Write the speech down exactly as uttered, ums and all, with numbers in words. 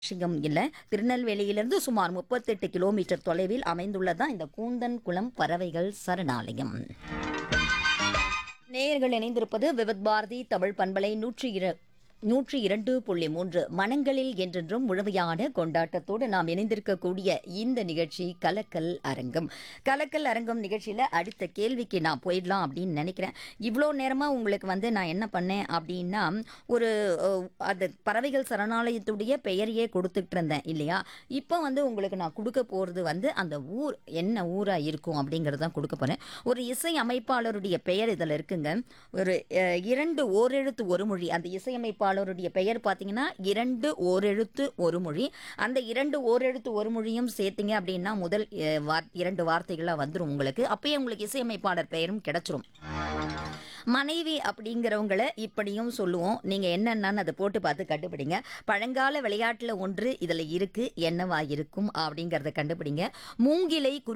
விஷயம் இல்லை. திருநெல்வேலியிலிருந்து சுமார் முப்பத்தெட்டு கிலோமீட்டர் தொலைவில் அமைந்துள்ளதான் இந்த கூந்தன் குளம் பறவைகள் சரணாலயம். நேயர்கள் இணைந்திருப்பது விவித் பாரதி தமிழ் பண்பலை நூற்றி இர நூற்றி இரண்டு புள்ளி மூன்று மனங்களில் என்றென்றும் முழுமையான கொண்டாட்டத்தோடு நாம் இணைந்திருக்கக்கூடிய இந்த நிகழ்ச்சி கலக்கல் அரங்கம். கலக்கல் அரங்கம் நிகழ்ச்சியில் அடுத்த கேள்விக்கு நான் போயிடலாம் அப்படின்னு நினைக்கிறேன். இவ்வளோ நேரமாக உங்களுக்கு வந்து நான் என்ன பண்ணேன் அப்படின்னா, ஒரு அஹ், அந்த பறவைகள் சரணாலயத்துடைய பெயரையே கொடுத்துட்டு இருந்தேன் இல்லையா? இப்போ வந்து உங்களுக்கு நான் கொடுக்க போகிறது வந்து அந்த ஊர் என்ன ஊராக இருக்கும் அப்படிங்கிறது தான் கொடுக்க போகிறேன். ஒரு இசை அமைப்பாளருடைய பெயர் இதில் இருக்குங்க. ஒரு அஹ், இரண்டு ஓரெழுத்து ஒரு மொழி. அந்த இசையமைப்பாளருடைய பெயர் பார்த்தீங்கன்னா இரண்டு ஓரெழுத்து ஒரு மொழி. அந்த இரண்டு ஓரெழுத்து ஒரு மொழியும் சேர்த்தீங்க அப்படின்னா முதல் அஹ், வார் இரண்டு வார்த்தைகளாக வந்துடும் உங்களுக்கு. அப்பயே உங்களுக்கு இசையமைப்பாளர் பெயரும் கிடைச்சிரும். மனைவி அப்படிங்கிறவங்கள இப்படியும் சொல்லுவோம். நீங்க என்னென்னு அதை போட்டு பார்த்து கண்டுபிடிங்க. பழங்கால விளையாட்டுல ஒன்று இதுல இருக்கு, என்னவா இருக்கும் அப்படிங்கறத கண்டுபிடிங்க. மூங்கிலை குறி